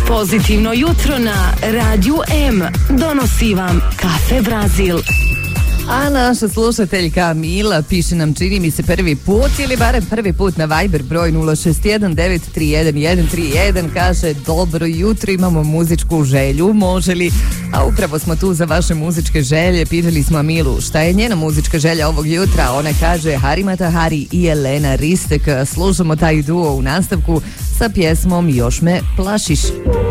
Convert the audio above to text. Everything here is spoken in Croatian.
Pozitivno jutro na Radiju M donosi vam Kafe Brazil. A naša slušateljka Mila piše nam, čini mi se prvi put ili barem prvi put na Viber broj 061931131, kaže dobro jutro, imamo muzičku želju, može li? A upravo smo tu za vaše muzičke želje. Pitali smo Milu šta je njena muzička želja ovog jutra. Ona kaže Harimata Hari i Elena Ristek. Slušamo taj duo u nastavku sa pjesmom Još me plašiš.